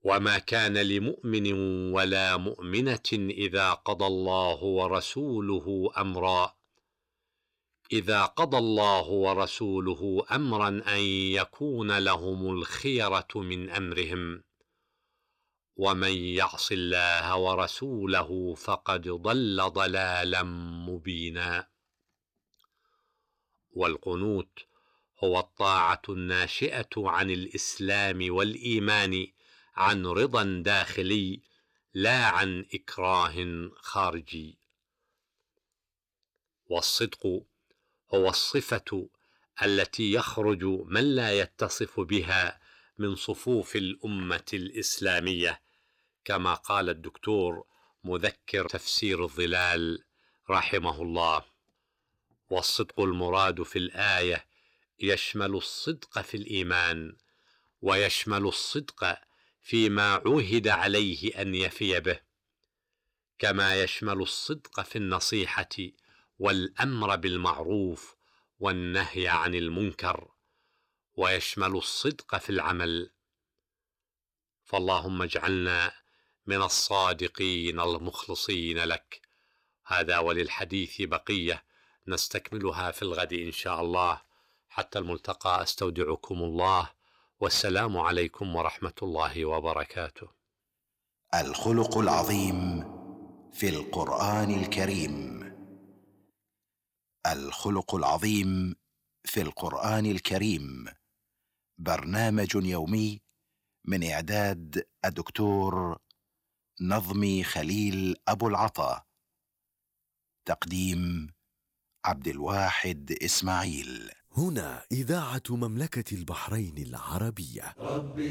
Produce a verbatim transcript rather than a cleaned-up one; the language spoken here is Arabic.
وما كان لمؤمن ولا مؤمنة إذا قضى الله ورسوله أمرا إذا قضى الله ورسوله أمرا أن يكون لهم الخيرة من أمرهم ومن يعص الله ورسوله فقد ضل ضلالا مبينا. والقنوت هو الطاعة الناشئة عن الإسلام والإيمان عن رضا داخلي لا عن إكراه خارجي. والصدق هو الصفة التي يخرج من لا يتصف بها من صفوف الأمة الإسلامية، كما قال الدكتور مذكر تفسير الظلال رحمه الله: والصدق المراد في الآية يشمل الصدق في الإيمان، ويشمل الصدق فيما عُهد عليه أن يفي به، كما يشمل الصدق في النصيحة والأمر بالمعروف والنهي عن المنكر، ويشمل الصدق في العمل. فاللهم اجعلنا من الصادقين المخلصين لك. هذا وللحديث بقية نستكملها في الغد إن شاء الله. حتى الملتقى أستودعكم الله، والسلام عليكم ورحمة الله وبركاته. الخلق العظيم في القرآن الكريم. الخلق العظيم في القرآن الكريم برنامج يومي من إعداد الدكتور نظمي خليل أبو العطا، تقديم عبد الواحد إسماعيل. هنا إذاعة مملكة البحرين العربية.